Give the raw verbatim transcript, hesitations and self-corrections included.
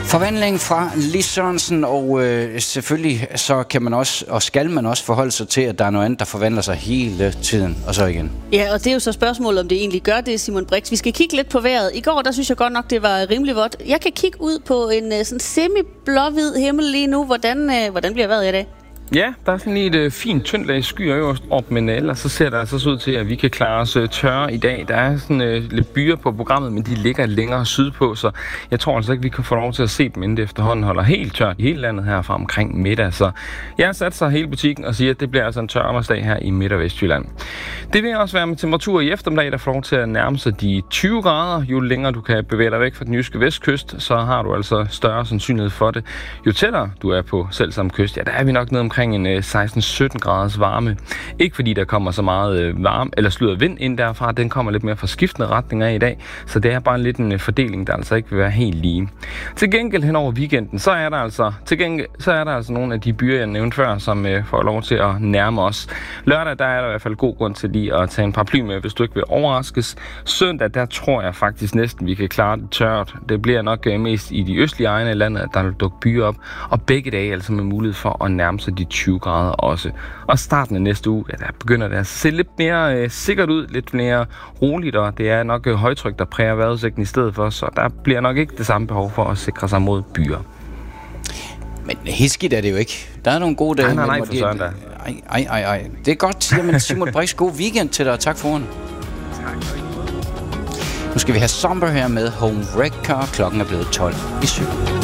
Forvandling fra Lis Sørensen, og øh, selvfølgelig så kan man også, og skal man også forholde sig til, at der er noget andet, der forvandler sig hele tiden, og så igen. Ja, og det er jo så spørgsmålet, om det egentlig gør det, Simon Brix. Vi skal kigge lidt på vejret. I går, der synes jeg godt nok, det var rimelig vådt. Jeg kan kigge ud på en sådan semi-blå-hvid himmel lige nu. Hvordan, øh, hvordan bliver vejret i dag? Ja, der er sådan lige et øh, fint, tyndt lag skyer øverst op, men øh, ellers så ser det altså ud til, at vi kan klare os øh, tørre i dag. Der er sådan øh, lidt byer på programmet, men de ligger længere sydpå, så jeg tror altså ikke, vi kan få lov til at se dem, inden det efterhånden holder helt tørt i hele landet her fra omkring middag. Så jeg har sat sig hele butikken og siger, at det bliver altså en tørremmersdag her i Midt- og Vestjylland. Det vil også være med temperatur i eftermiddag, der får lov til at nærme sig de tyve grader. Jo længere du kan bevæge dig væk fra den jyske vestkyst, så har du altså større sandsynlighed for det. Jo tættere du er på selvsamme kyst, ja, der er vi nok ned omkring en seksten sytten graders varme. Ikke fordi der kommer så meget varme eller sludder vind ind derfra, den kommer lidt mere fra skiftende retninger i dag, så det er bare lidt en fordeling, der altså ikke vil være helt lige. Til gengæld hen over weekenden, så er der altså til gengæld, så er der altså nogle af de byer, jeg nævnte før, som øh, får lov til at nærme os. Lørdag, der er der i hvert fald god grund til lige at tage en paraply med, hvis du ikke vil overraskes. Søndag, der tror jeg faktisk næsten, vi kan klare det tørt. Det bliver nok øh, mest i de østlige egne af landet, at der vil dukke byer op, og begge dage altså med mulighed for at nærme sig de tyve grader også. Og starten af næste uge, ja, der begynder det at se lidt mere øh, sikkert ud, lidt mere roligt, og det er nok øh, højtryk, der præger vejrudsigten i stedet for, så der bliver nok ikke det samme behov for at sikre sig mod byer. Men hiskidt er det jo ikke. Der er nogle gode dage. Nej, nej, nej, for søren da. Ej, ej, ej, ej. Det er godt. Jamen, Simon Brix, god weekend til dig, og tak for ordene. Nu skal vi have Somber her med Home Wrecker. Klokken er blevet tolv i syv.